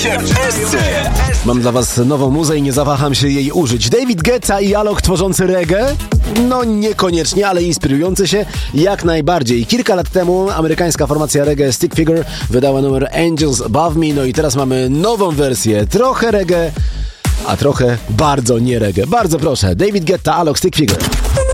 się w SC. Mam dla was nową muzę i nie zawaham się jej użyć. David Guetta i Alok tworzący reggae? No niekoniecznie, ale inspirujący się jak najbardziej. Kilka lat temu amerykańska formacja reggae Stick Figure wydała numer Angels Above Me, no i teraz mamy nową wersję. Trochę reggae, a trochę bardzo nie reggae. Bardzo proszę, David Guetta, Alok, Stick Figure.